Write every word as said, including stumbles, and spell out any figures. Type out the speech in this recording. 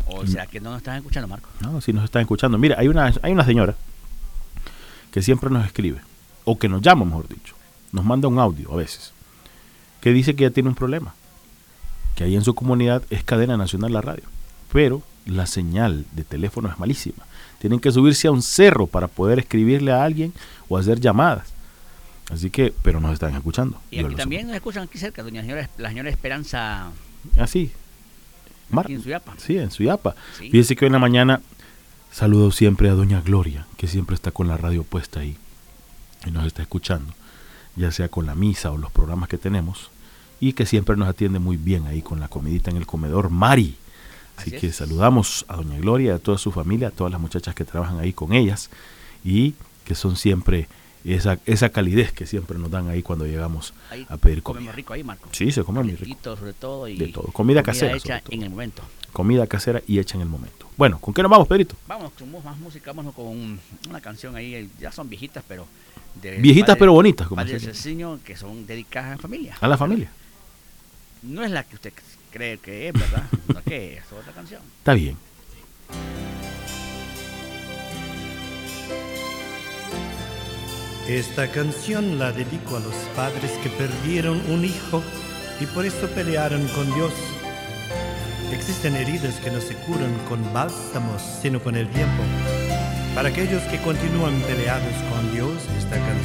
¿O sea que no nos están escuchando, Marco? No, sí nos están escuchando. Mira, hay una, hay una señora que siempre nos escribe, o que nos llama, mejor dicho, nos manda un audio a veces, que dice que ya tiene un problema, que ahí en su comunidad es cadena nacional la radio, pero la señal de teléfono es malísima. Tienen que subirse a un cerro para poder escribirle a alguien o hacer llamadas. Así que, pero nos están escuchando. Y aquí también nos escuchan aquí cerca, doña señora, la señora Esperanza. Así. Mar Aquí en Suyapa. Sí, en Suyapa. Sí. Fíjese que hoy en la mañana saludo siempre a doña Gloria, que siempre está con la radio puesta ahí y nos está escuchando, ya sea con la misa o los programas que tenemos, y que siempre nos atiende muy bien ahí con la comidita en el comedor. Mari. Así, Así que es. Saludamos a doña Gloria, a toda su familia, a todas las muchachas que trabajan ahí con ellas y que son siempre esa esa calidez que siempre nos dan ahí cuando llegamos ahí a pedir comida. Comemos rico ahí, Marco. Sí, se come muy rico. Sobre todo y de todo. Comida, comida casera. Hecha en el momento. Comida casera y hecha en el momento. Bueno, ¿con qué nos vamos, Pedrito? Vamos, con más música, vámonos con un, una canción ahí, ya son viejitas, pero... De viejitas padre, pero bonitas. Como Padre Cecinio, que son dedicadas a la familia. A la familia. No es la que usted cree que es, ¿verdad? No, que es otra canción. Está bien. Esta canción la dedico a los padres que perdieron un hijo y por eso pelearon con Dios. Existen heridas que no se curan con bálsamos, sino con el tiempo. Para aquellos que continúan peleados con Dios, esta canción